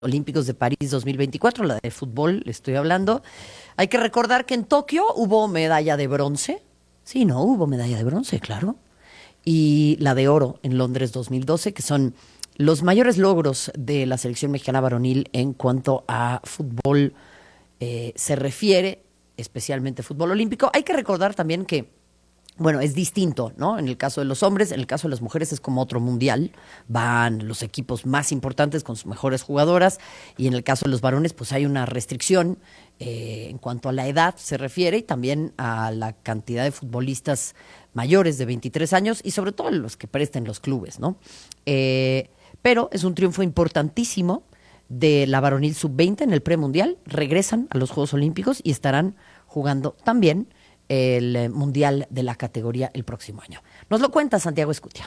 Olímpicos de París 2024, la de fútbol, le estoy hablando. Hay que recordar que en Tokio hubo medalla de bronce. Sí, no, hubo medalla de bronce, claro. Y la de oro en Londres 2012, que son los mayores logros de la selección mexicana varonil en cuanto a fútbol se refiere, especialmente fútbol olímpico. Hay que recordar también que bueno, es distinto, ¿no? En el caso de los hombres, en el caso de las mujeres es como otro mundial. Van los equipos más importantes con sus mejores jugadoras y en el caso de los varones pues hay una restricción en cuanto a la edad se refiere y también a la cantidad de futbolistas mayores de 23 años y sobre todo los que presten los clubes, ¿no? Pero es un triunfo importantísimo de la varonil sub-20 en el premundial. Regresan a los Juegos Olímpicos y estarán jugando también el mundial de la categoría el próximo año. Nos lo cuenta Santiago Escutia.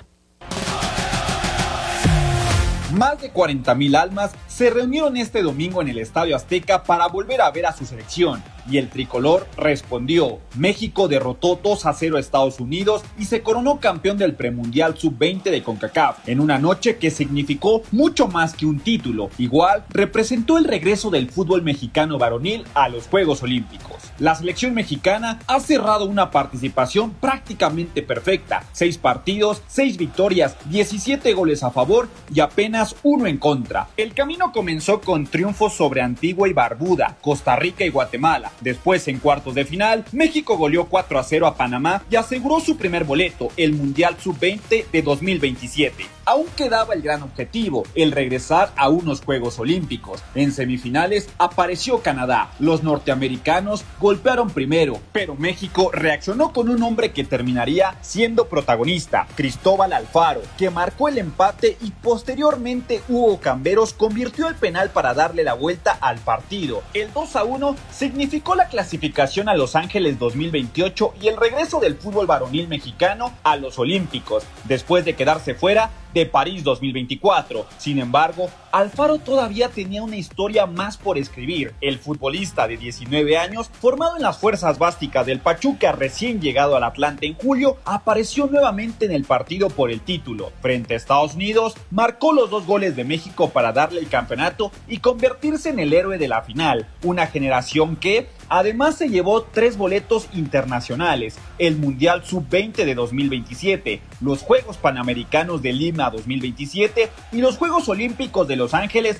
Más de 40,000 almas se reunieron este domingo en el Estadio Azteca para volver a ver a su selección. Y el tricolor respondió. México derrotó 2-0 a Estados Unidos y se coronó campeón del premundial sub-20 de CONCACAF en una noche que significó mucho más que un título. Igual representó el regreso del fútbol mexicano varonil a los Juegos Olímpicos. La selección mexicana ha cerrado una participación prácticamente perfecta. 6 partidos, 6 victorias, 17 goles a favor y apenas 1 en contra. El camino comenzó con triunfos sobre Antigua y Barbuda, Costa Rica y Guatemala. Después, en cuartos de final, México goleó 4-0 a Panamá y aseguró su primer boleto, el Mundial Sub-20 de 2027. Aún quedaba el gran objetivo, el regresar a unos Juegos Olímpicos. En semifinales apareció Canadá. Los norteamericanos golpearon primero, pero México reaccionó con un hombre que terminaría siendo protagonista, Cristóbal Alfaro, que marcó el empate y posteriormente Hugo Camberos convirtió el penal para darle la vuelta al partido. El 2-1 significó la clasificación a Los Ángeles 2028 y el regreso del fútbol varonil mexicano a los Olímpicos, después de quedarse fuera de París 2024. Sin embargo, Alfaro todavía tenía una historia más por escribir. El futbolista de 19 años, formado en las fuerzas básicas del Pachuca, recién llegado al Atlante en julio, apareció nuevamente en el partido por el título. Frente a Estados Unidos, marcó los 2 goles de México para darle el campeonato y convertirse en el héroe de la final. Una generación que además se llevó 3 boletos internacionales, el Mundial Sub-20 de 2027, los Juegos Panamericanos de Lima 2027 y los Juegos Olímpicos de Los Ángeles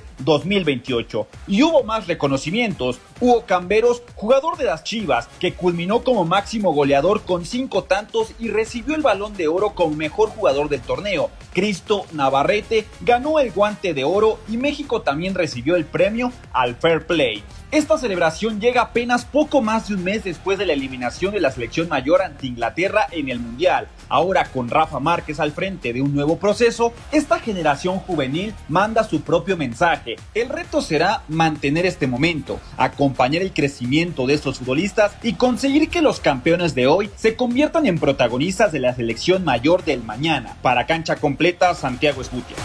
2028. Y hubo más reconocimientos. Hugo Camberos, jugador de las Chivas, que culminó como máximo goleador con 5 tantos y recibió el Balón de Oro como mejor jugador del torneo. Cristo Navarrete ganó el Guante de Oro y México también recibió el premio al Fair Play. Esta celebración llega apenas poco más de un mes después de la eliminación de la selección mayor ante Inglaterra en el Mundial. Ahora, con Rafa Márquez al frente de un nuevo proceso, esta generación juvenil manda su propio mensaje. El reto será mantener este momento, acompañar el crecimiento de estos futbolistas y conseguir que los campeones de hoy se conviertan en protagonistas de la selección mayor del mañana. Para Cancha Completa, Santiago Escutia.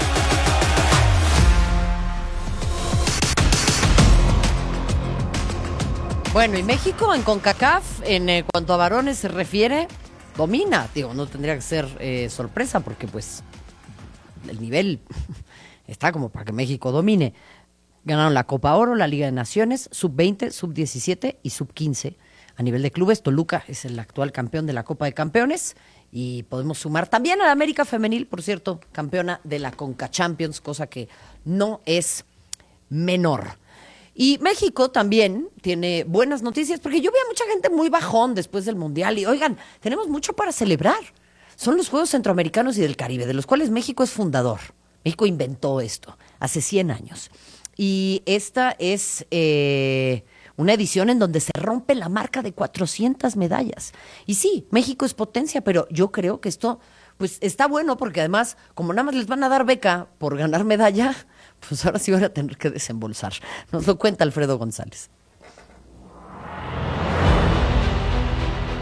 Bueno, y México en CONCACAF, en cuanto a varones se refiere, domina. Digo, no tendría que ser sorpresa porque pues el nivel está como para que México domine. Ganaron la Copa Oro, la Liga de Naciones, sub-20, sub-17 y sub-15. A nivel de clubes, Toluca es el actual campeón de la Copa de Campeones y podemos sumar también a la América Femenil, por cierto, campeona de la Conca Champions, cosa que no es menor. Y México también tiene buenas noticias, porque yo vi a mucha gente muy bajón después del Mundial. Y oigan, tenemos mucho para celebrar. Son los Juegos Centroamericanos y del Caribe, de los cuales México es fundador. México inventó esto hace 100 años. Y esta es una edición en donde se rompe la marca de 400 medallas. Y sí, México es potencia, pero yo creo que esto pues está bueno, porque además, como nada más les van a dar beca por ganar medalla, pues ahora sí van a tener que desembolsar. Nos lo cuenta Alfredo González.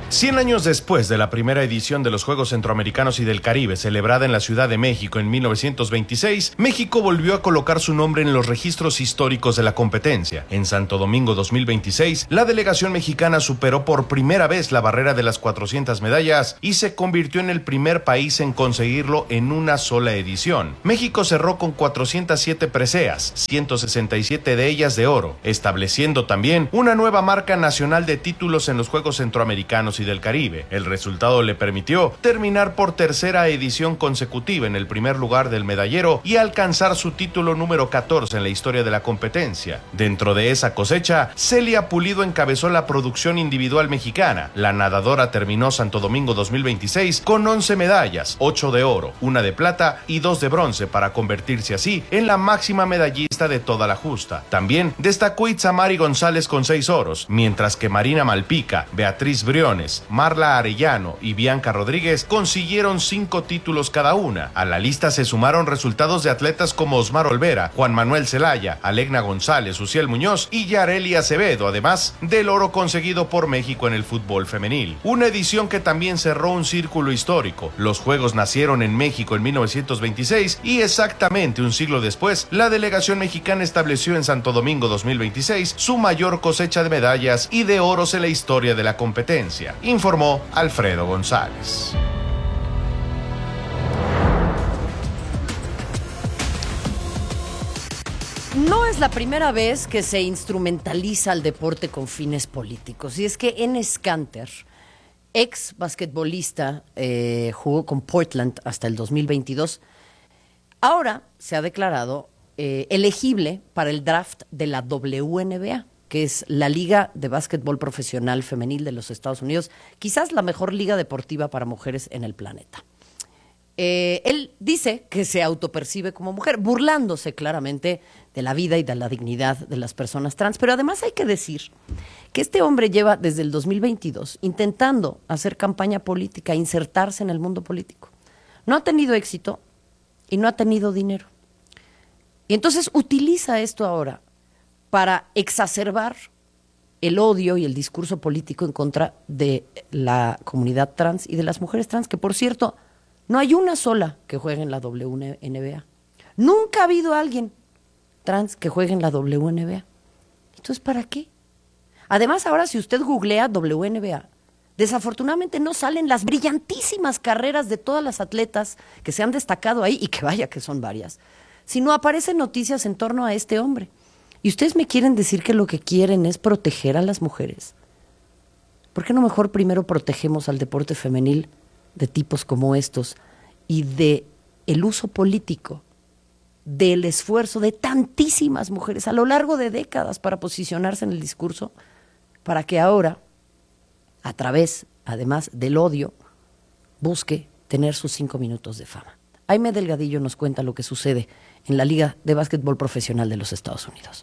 100 años después de la primera edición de los Juegos Centroamericanos y del Caribe, celebrada en la Ciudad de México en 1926, México volvió a colocar su nombre en los registros históricos de la competencia. En Santo Domingo 2026, la delegación mexicana superó por primera vez la barrera de las 400 medallas y se convirtió en el primer país en conseguirlo en una sola edición. México cerró con 407 preseas, 167 de ellas de oro, estableciendo también una nueva marca nacional de títulos en los Juegos Centroamericanos y del Caribe. El resultado le permitió terminar por tercera edición consecutiva en el primer lugar del medallero y alcanzar su título número 14 en la historia de la competencia. Dentro de esa cosecha, Celia Pulido encabezó la producción individual mexicana. La nadadora terminó Santo Domingo 2026 con 11 medallas, 8 de oro, 1 de plata y 2 de bronce, para convertirse así en la máxima medallista de toda la justa. También destacó Itzamari González con 6 oros, mientras que Marina Malpica, Beatriz Briones, Marla Arellano y Bianca Rodríguez consiguieron 5 títulos cada una. A la lista se sumaron resultados de atletas como Osmar Olvera, Juan Manuel Zelaya, Alegna González, Uciel Muñoz y Yareli Acevedo, además del oro conseguido por México en el fútbol femenil. Una edición que también cerró un círculo histórico. Los Juegos nacieron en México en 1926 y exactamente un siglo después, la delegación mexicana estableció en Santo Domingo 2026 su mayor cosecha de medallas y de oros en la historia de la competencia, informó Alfredo González. No es la primera vez que se instrumentaliza el deporte con fines políticos. Y es que Enes Kanter, ex basquetbolista, jugó con Portland hasta el 2022, ahora se ha declarado elegible para el draft de la WNBA, que es la Liga de Básquetbol Profesional Femenil de los Estados Unidos, quizás la mejor liga deportiva para mujeres en el planeta. Él dice que se autopercibe como mujer, burlándose claramente de la vida y de la dignidad de las personas trans. Pero además hay que decir que este hombre lleva desde el 2022 intentando hacer campaña política, insertarse en el mundo político. No ha tenido éxito y no ha tenido dinero. Y entonces utiliza esto ahora para exacerbar el odio y el discurso político en contra de la comunidad trans y de las mujeres trans, que por cierto, no hay una sola que juegue en la WNBA. Nunca ha habido alguien trans que juegue en la WNBA. Entonces, ¿para qué? Además, ahora si usted googlea WNBA, desafortunadamente no salen las brillantísimas carreras de todas las atletas que se han destacado ahí, y que vaya que son varias, sino aparecen noticias en torno a este hombre. Y ustedes me quieren decir que lo que quieren es proteger a las mujeres. ¿Por qué no mejor primero protegemos al deporte femenil de tipos como estos y de el uso político del esfuerzo de tantísimas mujeres a lo largo de décadas para posicionarse en el discurso, para que ahora, a través, además del odio, busque tener sus 5 minutos de fama? Aime Delgadillo nos cuenta lo que sucede en la Liga de Básquetbol Profesional de los Estados Unidos.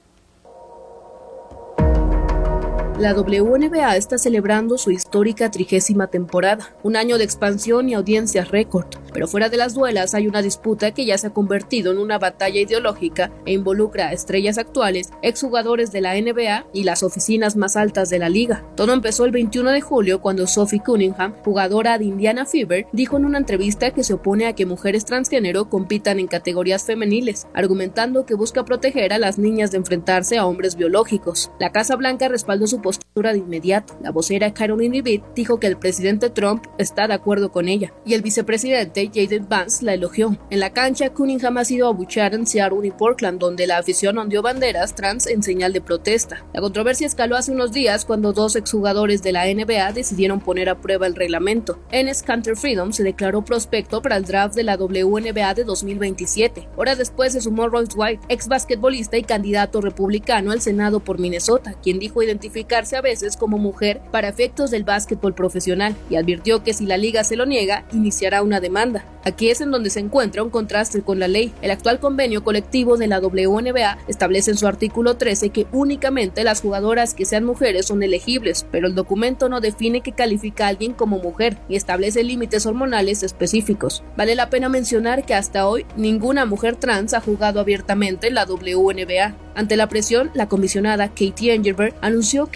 La WNBA está celebrando su histórica 30ª temporada, un año de expansión y audiencias récord, pero fuera de las duelas hay una disputa que ya se ha convertido en una batalla ideológica e involucra a estrellas actuales, exjugadores de la NBA y las oficinas más altas de la liga. Todo empezó el 21 de julio cuando Sophie Cunningham, jugadora de Indiana Fever, dijo en una entrevista que se opone a que mujeres transgénero compitan en categorías femeniles, argumentando que busca proteger a las niñas de enfrentarse a hombres biológicos. La Casa Blanca respaldó su postura de inmediato. La vocera Caroline Leavitt dijo que el presidente Trump está de acuerdo con ella y el vicepresidente J.D. Vance la elogió. En la cancha, Cunningham ha sido abucheada en Seattle y Portland, donde la afición ondeó banderas trans en señal de protesta. La controversia escaló hace unos días cuando 2 exjugadores de la NBA decidieron poner a prueba el reglamento. Enes Kanter Freedom se declaró prospecto para el draft de la WNBA de 2027. Horas después se sumó Royce White, ex basquetbolista y candidato republicano al Senado por Minnesota, quien dijo identificarse a veces como mujer para efectos del básquetbol profesional y advirtió que si la liga se lo niega, iniciará una demanda. Aquí es en donde se encuentra un contraste con la ley. El actual convenio colectivo de la WNBA establece en su artículo 13 que únicamente las jugadoras que sean mujeres son elegibles, pero el documento no define qué califica a alguien como mujer y establece límites hormonales específicos. Vale la pena mencionar que hasta hoy ninguna mujer trans ha jugado abiertamente en la WNBA. Ante la presión, la comisionada Katie Engelberg anunció que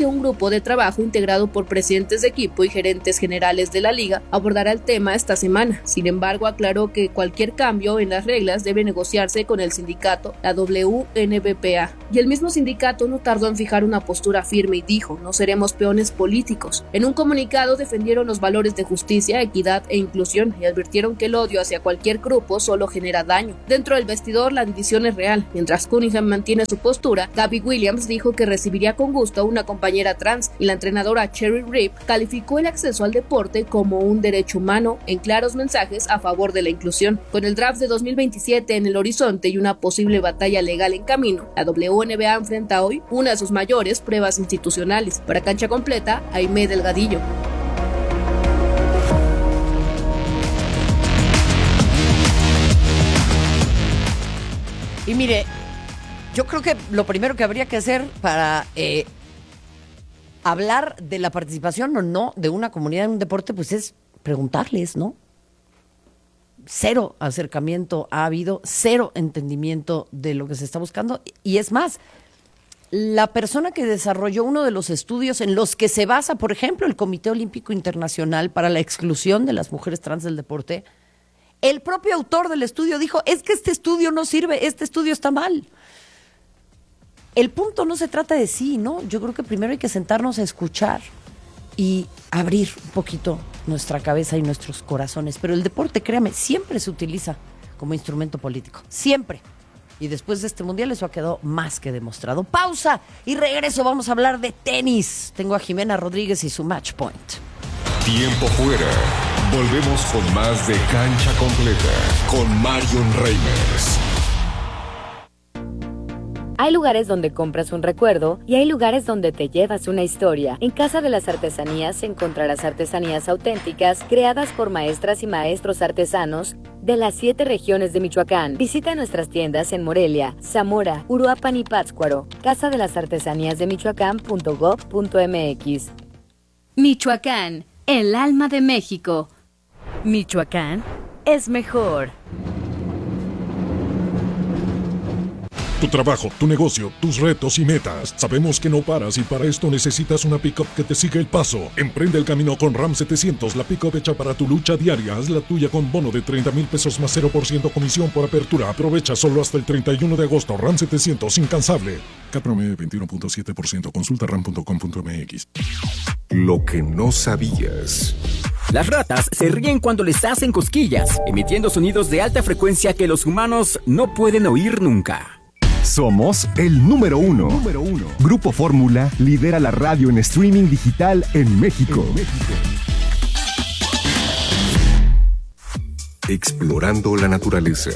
un grupo de trabajo integrado por presidentes de equipo y gerentes generales de la liga abordará el tema esta semana. Sin embargo, aclaró que cualquier cambio en las reglas debe negociarse con el sindicato, la WNBPA. Y el mismo sindicato no tardó en fijar una postura firme y dijo: no seremos peones políticos. En un comunicado defendieron los valores de justicia, equidad e inclusión y advirtieron que el odio hacia cualquier grupo solo genera daño. Dentro del vestidor la división es real. Mientras Cunningham mantiene su postura, Gabby Williams dijo que recibiría con gusto a una compañera trans, y la entrenadora Cherry Reep calificó el acceso al deporte como un derecho humano en claros mensajes a favor de la inclusión. Con el draft de 2027 en el horizonte y una posible batalla legal en camino, la WNBA enfrenta hoy una de sus mayores pruebas institucionales. Para Cancha Completa, Aimé Delgadillo. Y mire, yo creo que lo primero que habría que hacer para hablar de la participación o no de una comunidad en un deporte, pues es preguntarles, ¿no? Cero acercamiento ha habido, cero entendimiento de lo que se está buscando. Y es más, la persona que desarrolló uno de los estudios en los que se basa, por ejemplo, el Comité Olímpico Internacional para la exclusión de las mujeres trans del deporte, el propio autor del estudio dijo: es que este estudio no sirve, este estudio está mal. El punto no se trata de sí, ¿no? Yo creo que primero hay que sentarnos a escuchar y abrir un poquito nuestra cabeza y nuestros corazones. Pero el deporte, créame, siempre se utiliza como instrumento político. Siempre. Y después de este mundial eso ha quedado más que demostrado. Pausa y regreso. Vamos a hablar de tenis. Tengo a Jimena Rodríguez y su Match Point. Tiempo fuera. Volvemos con más de Cancha Completa con Marion Reimers. Hay lugares donde compras un recuerdo y hay lugares donde te llevas una historia. En Casa de las Artesanías encontrarás artesanías auténticas creadas por maestras y maestros artesanos de las 7 regiones de Michoacán. Visita nuestras tiendas en Morelia, Zamora, Uruapan y Pátzcuaro. Casa de las Artesanías de Michoacán.gov.mx. Michoacán, el alma de México. Michoacán es mejor. Tu trabajo, tu negocio, tus retos y metas. Sabemos que no paras y para esto necesitas una pick-up que te siga el paso. Emprende el camino con Ram 700, la pick-up hecha para tu lucha diaria. Haz la tuya con bono de 30,000 pesos más 0% comisión por apertura. Aprovecha solo hasta el 31 de agosto. Ram 700, incansable. CAT promedio 21.7%. Consulta ram.com.mx. Lo que no sabías. Las ratas se ríen cuando les hacen cosquillas, emitiendo sonidos de alta frecuencia que los humanos no pueden oír nunca. Somos el número uno. Grupo Fórmula lidera la radio en streaming digital en México. Explorando la naturaleza.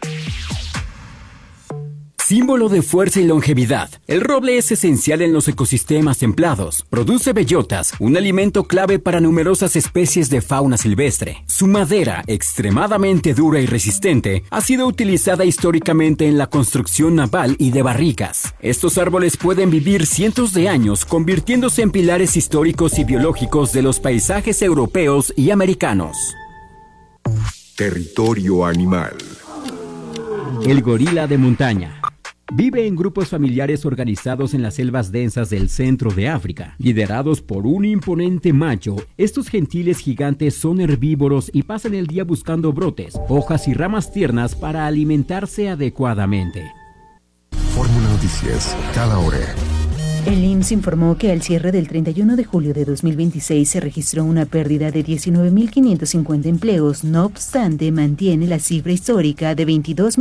Símbolo de fuerza y longevidad, el roble es esencial en los ecosistemas templados. Produce bellotas, un alimento clave para numerosas especies de fauna silvestre. Su madera, extremadamente dura y resistente, ha sido utilizada históricamente en la construcción naval y de barricas. Estos árboles pueden vivir cientos de años, convirtiéndose en pilares históricos y biológicos de los paisajes europeos y americanos. Territorio animal. El gorila de montaña. Vive en grupos familiares organizados en las selvas densas del centro de África. Liderados por un imponente macho, estos gentiles gigantes son herbívoros y pasan el día buscando brotes, hojas y ramas tiernas para alimentarse adecuadamente. Fórmula Noticias, cada hora. El IMSS informó que al cierre del 31 de julio de 2026 se registró una pérdida de 19.550 empleos. No obstante, mantiene la cifra histórica de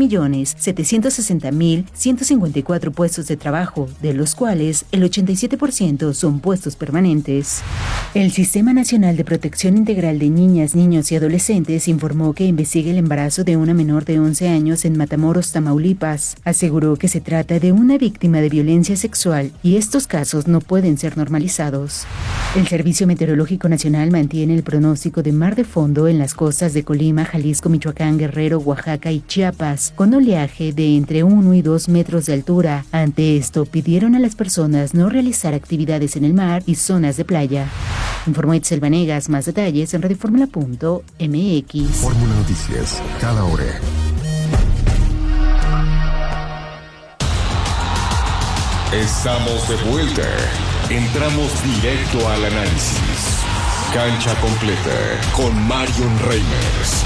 22.760.154 puestos de trabajo, de los cuales el 87% son puestos permanentes. El Sistema Nacional de Protección Integral de Niñas, Niños y Adolescentes informó que investiga el embarazo de una menor de 11 años en Matamoros, Tamaulipas. Aseguró que se trata de una víctima de violencia sexual y estos casos no pueden ser normalizados. El Servicio Meteorológico Nacional mantiene el pronóstico de mar de fondo en las costas de Colima, Jalisco, Michoacán, Guerrero, Oaxaca y Chiapas, con oleaje de entre 1 y 2 metros de altura. Ante esto, pidieron a las personas no realizar actividades en el mar y zonas de playa. Informó Itzel Vanegas. Más detalles en radioformula.mx. Fórmula Noticias, cada hora. Estamos de vuelta. Entramos directo al análisis. Cancha completa con Marion Reimers.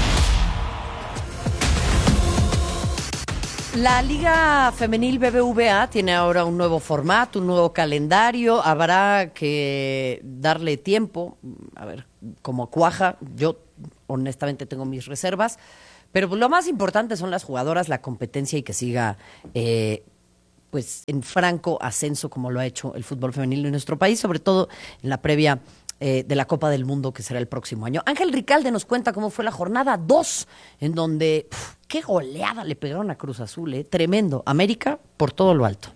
La Liga Femenil BBVA tiene ahora un nuevo formato, un nuevo calendario. Habrá que darle tiempo, a ver cómo cuaja. Yo honestamente tengo mis reservas, pero lo más importante son las jugadoras, la competencia y que siga pues en franco ascenso como lo ha hecho el fútbol femenil en nuestro país, sobre todo en la previa de la Copa del Mundo que será el próximo año. Ángel Ricalde nos cuenta cómo fue la jornada 2, en donde qué goleada le pegaron a Cruz Azul, tremendo. América por todo lo alto.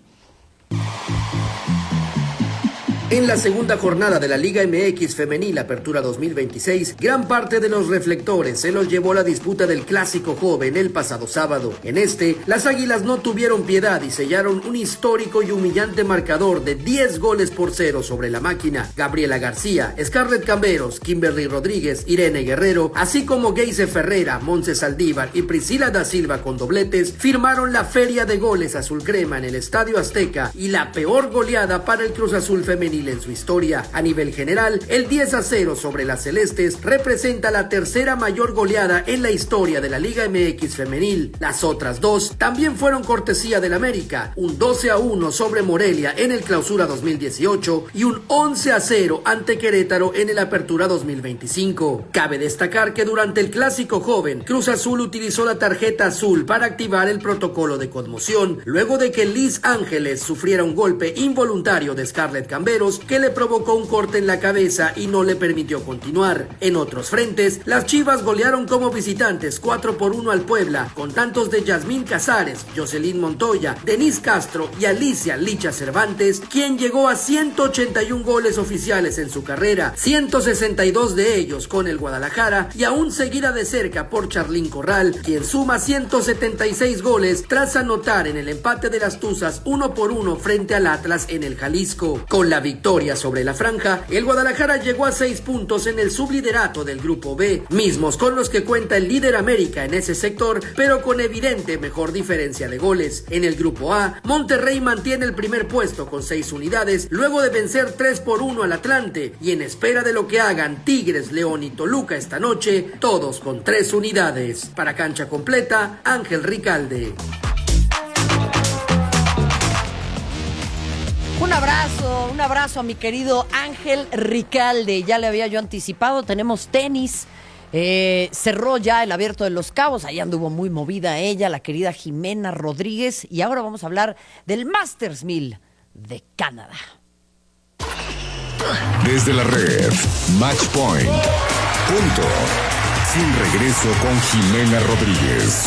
En la segunda jornada de la Liga MX Femenil Apertura 2026, gran parte de los reflectores se los llevó la disputa del Clásico Joven el pasado sábado. En este, las Águilas no tuvieron piedad y sellaron un histórico y humillante marcador de 10-0 sobre la máquina. Gabriela García, Scarlett Camberos, Kimberly Rodríguez, Irene Guerrero, así como Geise Ferreira, Montse Saldívar y Priscila da Silva con dobletes, firmaron la feria de goles azul crema en el Estadio Azteca y la peor goleada para el Cruz Azul femenil en su historia. A nivel general, el 10-0 sobre las celestes representa la tercera mayor goleada en la historia de la Liga MX femenil. Las otras dos también fueron cortesía del América, un 12-1 sobre Morelia en el Clausura 2018 y un 11-0 ante Querétaro en el Apertura 2025. Cabe destacar que durante el Clásico Joven, Cruz Azul utilizó la tarjeta azul para activar el protocolo de conmoción, luego de que Liz Ángeles sufriera un golpe involuntario de Scarlett Camberos que le provocó un corte en la cabeza y no le permitió continuar. En otros frentes, las Chivas golearon como visitantes 4-1 al Puebla, con tantos de Yasmín Casares, Jocelyn Montoya, Denise Castro y Alicia Licha Cervantes, quien llegó a 181 goles oficiales en su carrera, 162 de ellos con el Guadalajara y aún seguida de cerca por Charlín Corral, quien suma 176 goles tras anotar en el empate de las Tuzas 1-1 frente al Atlas en el Jalisco. Con la victoria sobre la franja, el Guadalajara llegó a 6 puntos en el subliderato del Grupo B, mismos con los que cuenta el líder América en ese sector, pero con evidente mejor diferencia de goles. En el Grupo A, Monterrey mantiene el primer puesto con 6 unidades, luego de vencer 3-1 al Atlante, y en espera de lo que hagan Tigres, León y Toluca esta noche, todos con 3 unidades. Para Cancha Completa, Ángel Ricalde. Un abrazo a mi querido Ángel Ricalde. Ya le había yo anticipado, tenemos tenis. Cerró ya el Abierto de Los Cabos, ahí anduvo muy movida ella, la querida Jimena Rodríguez. Y ahora vamos a hablar del Masters 1000 de Canadá. Desde la red, Match Point. Punto. Sin regreso con Jimena Rodríguez.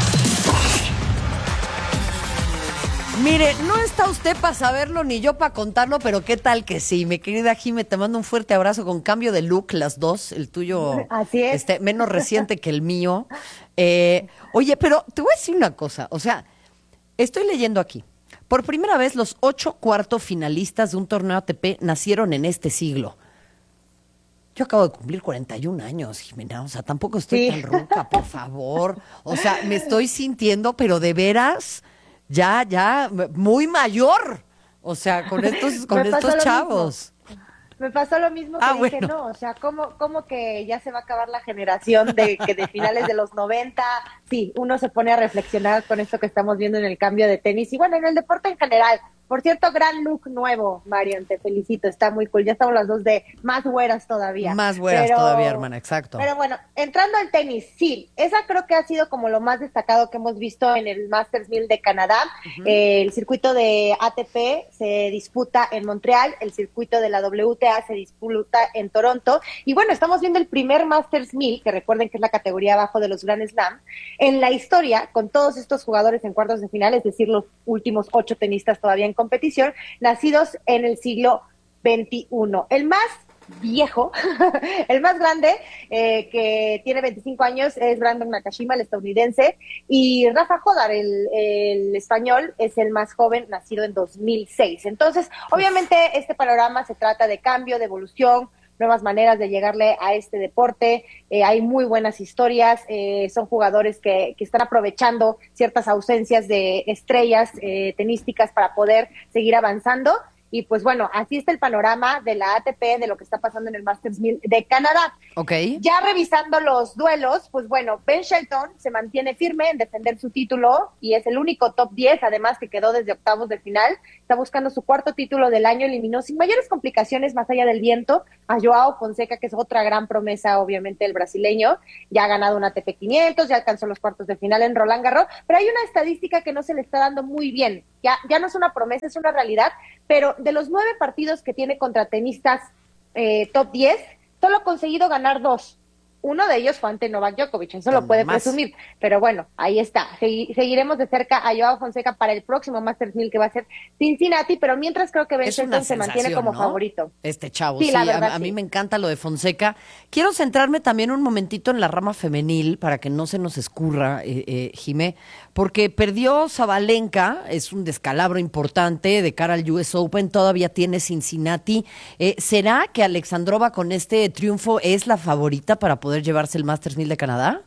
Mire, no está usted para saberlo ni yo para contarlo, pero qué tal que sí. Mi querida Jime, te mando un fuerte abrazo con cambio de look, las dos. El tuyo así es. Menos reciente que el mío. Oye, pero te voy a decir una cosa. O sea, estoy leyendo aquí. Por primera vez, los 8 cuartos finalistas de un torneo ATP nacieron en este siglo. Yo acabo de cumplir 41 años, Jimena. O sea, tampoco estoy tan ruca, por favor. O sea, me estoy sintiendo, pero de veras... Ya, muy mayor, o sea, con estos chavos. Me pasó lo mismo que dije, no, o sea, ¿cómo que ya se va a acabar la generación de finales de los 90? Sí, uno se pone a reflexionar con esto que estamos viendo en el cambio de tenis y bueno, en el deporte en general. Por cierto, gran look nuevo, Marion, te felicito, está muy cool. Ya estamos las dos de más güeras todavía. Más güeras todavía, hermana, exacto. Pero bueno, entrando al tenis, sí, esa creo que ha sido como lo más destacado que hemos visto en el Masters 1000 de Canadá. Uh-huh. El circuito de ATP se disputa en Montreal, el circuito de la WTA se disputa en Toronto. Y bueno, estamos viendo el primer Masters 1000, que recuerden que es la categoría abajo de los Grand Slam, en la historia, con todos estos jugadores en cuartos de final, es decir, los últimos 8 tenistas todavía en competición, nacidos en el siglo XXI. El más viejo, el más grande, que tiene 25 años, es Brandon Nakashima, el estadounidense, y Rafa Jodar, el español, es el más joven, nacido en 2006. Entonces, obviamente, este panorama se trata de cambio, de evolución, nuevas maneras de llegarle a este deporte. Hay muy buenas historias, son jugadores que están aprovechando ciertas ausencias de estrellas tenísticas para poder seguir avanzando. Y pues bueno, así está el panorama de la ATP, de lo que está pasando en el Masters 1000 de Canadá. Okay. Ya revisando los duelos, pues bueno, Ben Shelton se mantiene firme en defender su título y es el único top 10, además que quedó desde octavos de final. Está buscando su cuarto título del año, eliminó sin mayores complicaciones más allá del viento a Joao Fonseca, que es otra gran promesa, obviamente, el brasileño. Ya ha ganado un ATP 500, ya alcanzó los cuartos de final en Roland Garros, pero hay una estadística que no se le está dando muy bien. Ya no es una promesa, es una realidad, pero de los 9 partidos que tiene contra tenistas top 10, solo ha conseguido ganar 2. Uno de ellos fue ante Novak Djokovic, eso lo puede presumir, pero bueno, ahí está. Seguiremos de cerca a Joao Fonseca para el próximo Masters 1000 que va a ser Cincinnati, pero mientras creo que Ben Shelton se mantiene como favorito. Este chavo, sí, sí, la verdad, a mí me encanta lo de Fonseca. Quiero centrarme también un momentito en la rama femenil para que no se nos escurra, Jimé, porque perdió Sabalenka, es un descalabro importante de cara al US Open, todavía tiene Cincinnati. ¿Será que Alexandrova con este triunfo es la favorita para poder llevarse el Masters 1000 de Canadá?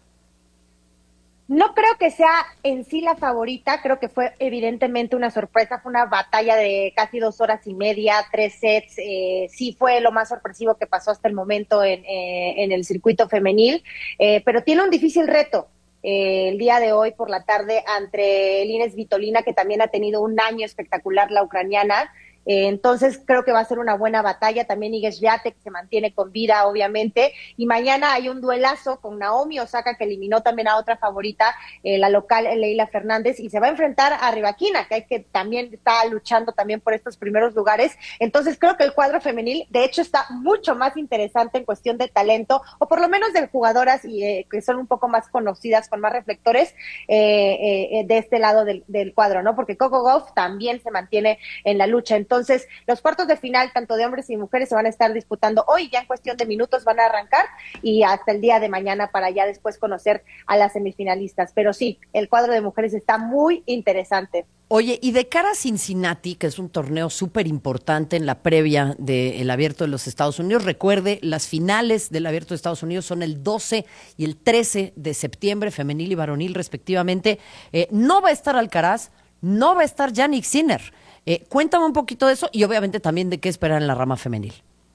No creo que sea en sí la favorita, creo que fue evidentemente una sorpresa, fue una batalla de casi 2 horas y media, 3 sets, sí fue lo más sorpresivo que pasó hasta el momento en el circuito femenil, pero tiene un difícil reto. El día de hoy por la tarde ante Lina Svitolina, que también ha tenido un año espectacular la ucraniana. Entonces creo que va a ser una buena batalla. También Iga Swiatek se mantiene con vida, obviamente, y mañana hay un duelazo con Naomi Osaka, que eliminó también a otra favorita, la local Leila Fernández, y se va a enfrentar a Rybakina, que también está luchando también por estos primeros lugares. Entonces creo que el cuadro femenil de hecho está mucho más interesante en cuestión de talento, o por lo menos de jugadoras que son un poco más conocidas, con más reflectores de este lado del cuadro, ¿no? Porque Coco Gauff también se mantiene en la lucha. Entonces, los cuartos de final, tanto de hombres y mujeres, se van a estar disputando hoy, ya en cuestión de minutos van a arrancar, y hasta el día de mañana para ya después conocer a las semifinalistas. Pero sí, el cuadro de mujeres está muy interesante. Oye, y de cara a Cincinnati, que es un torneo súper importante en la previa del Abierto de los Estados Unidos, recuerde, las finales del Abierto de Estados Unidos son el 12 y el 13 de septiembre, femenil y varonil respectivamente. No va a estar Alcaraz, no va a estar Jannik Sinner. Cuéntame un poquito de eso y obviamente también de qué esperar en la rama femenil.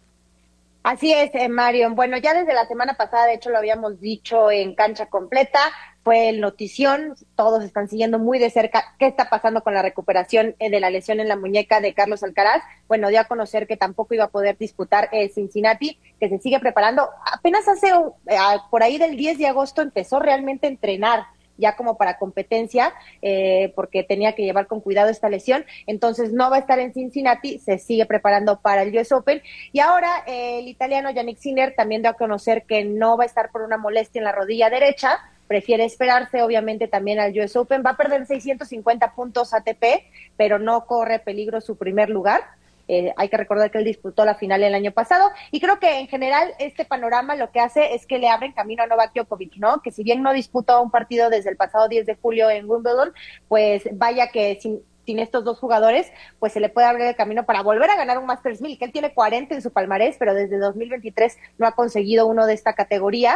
Así es, Marion. Bueno, ya desde la semana pasada, de hecho lo habíamos dicho en Cancha Completa, fue el notición, todos están siguiendo muy de cerca qué está pasando con la recuperación de la lesión en la muñeca de Carlos Alcaraz. Bueno, dio a conocer que tampoco iba a poder disputar Cincinnati, que se sigue preparando. Apenas hace, por ahí del 10 de agosto empezó realmente a entrenar, ya como para competencia, porque tenía que llevar con cuidado esta lesión. Entonces no va a estar en Cincinnati, se sigue preparando para el US Open. Y ahora el italiano Jannik Sinner también dio a conocer que no va a estar por una molestia en la rodilla derecha, prefiere esperarse obviamente también al US Open. Va a perder 650 puntos ATP, pero no corre peligro su primer lugar. Hay que recordar que él disputó la final el año pasado, y creo que en general este panorama lo que hace es que le abren camino a Novak Djokovic, ¿no? Que si bien no disputó un partido desde el pasado 10 de julio en Wimbledon, pues vaya que sin estos dos jugadores, pues se le puede abrir el camino para volver a ganar un Masters 1000, que él tiene 40 en su palmarés, pero desde 2023 no ha conseguido uno de esta categoría.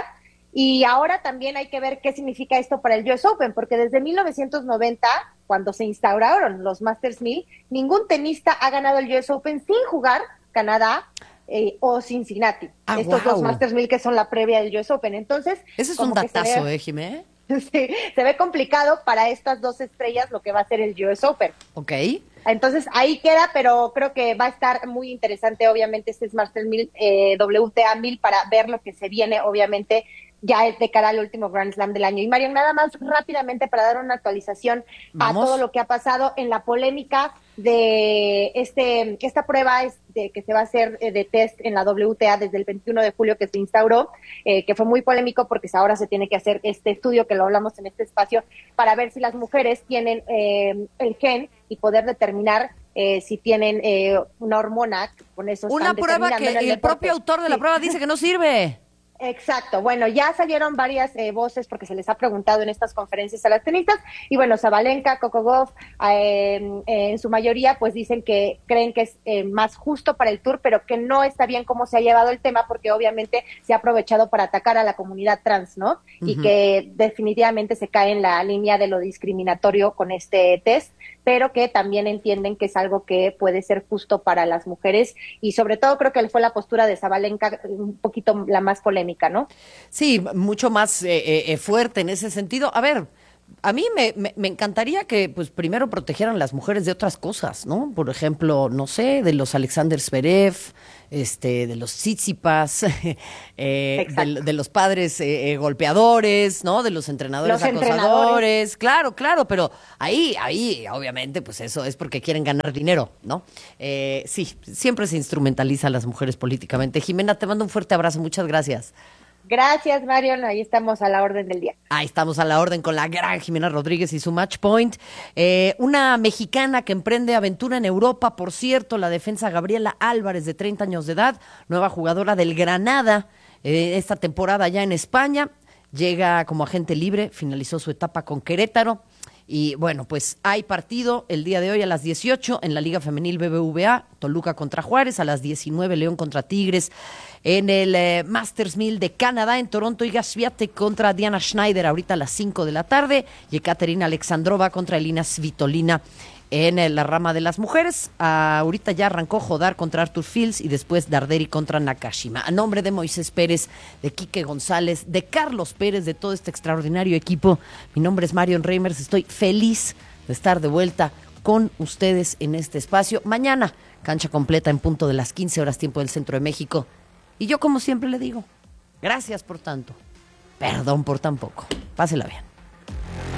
Y ahora también hay que ver qué significa esto para el US Open, porque desde 1990, cuando se instauraron los Masters 1000, ningún tenista ha ganado el US Open sin jugar Canadá o Cincinnati. Estos dos Masters 1000 que son la previa del US Open. Entonces, ese es un datazo, Jimé. Sí, se ve complicado para estas dos estrellas lo que va a ser el US Open. Ok. Entonces ahí queda, pero creo que va a estar muy interesante, obviamente, este Masters 1000, WTA 1000, para ver lo que se viene, obviamente, ya es de cara al último Grand Slam del año. Y Marion, nada más rápidamente para dar una actualización a todo lo que ha pasado en la polémica de esta prueba que se va a hacer de test en la WTA desde el 21 de julio que se instauró, que fue muy polémico porque ahora se tiene que hacer este estudio, que lo hablamos en este espacio, para ver si las mujeres tienen el gen y poder determinar si tienen una hormona. Con eso una prueba que el propio autor de la prueba dice que no sirve. Exacto. Bueno, ya salieron varias voces porque se les ha preguntado en estas conferencias a las tenistas, y bueno, Sabalenka, Coco Gauff, en su mayoría pues dicen que creen que es más justo para el Tour, pero que no está bien cómo se ha llevado el tema, porque obviamente se ha aprovechado para atacar a la comunidad trans, ¿no? Y que definitivamente se cae en la línea de lo discriminatorio con este test. pero que también entienden que es algo que puede ser justo para las mujeres, y sobre todo creo que fue la postura de Zabalenka un poquito la más polémica, ¿no? Sí, mucho más fuerte en ese sentido. A ver, a mí me encantaría que, pues, primero protegieran las mujeres de otras cosas, ¿no? Por ejemplo, no sé, de los Alexander Zverev, de los Tsitsipas, de los padres golpeadores, ¿no? De los entrenadores acosadores. Claro, pero ahí, obviamente, pues eso es porque quieren ganar dinero, ¿no? Sí, siempre se instrumentaliza a las mujeres políticamente. Jimena, te mando un fuerte abrazo, muchas gracias. Gracias, Marion. Ahí estamos a la orden del día. Ahí estamos a la orden con la gran Jimena Rodríguez y su Match Point. Una mexicana que emprende aventura en Europa, por cierto, la defensa Gabriela Álvarez, de 30 años de edad, nueva jugadora del Granada, esta temporada ya en España. Llega como agente libre, finalizó su etapa con Querétaro. Y bueno, pues hay partido el día de hoy a las 18 en la Liga Femenil BBVA, Toluca contra Juárez, a las 19 León contra Tigres, en el Masters 1000 de Canadá, en Toronto, Iga Swiatek contra Diana Schneider ahorita a las 5 de la tarde, y Ekaterina Alexandrova contra Elina Svitolina en la rama de las mujeres. Ahorita ya arrancó Jodar contra Arthur Fields y después Darderi contra Nakashima. A nombre de Moisés Pérez, de Quique González, de Carlos Pérez, de todo este extraordinario equipo, mi nombre es Marion Reimers. Estoy feliz de estar de vuelta con ustedes en este espacio. Mañana, cancha completa en punto de las 15 horas tiempo del Centro de México. Y yo, como siempre le digo, gracias por tanto, perdón por tan poco. Pásela bien.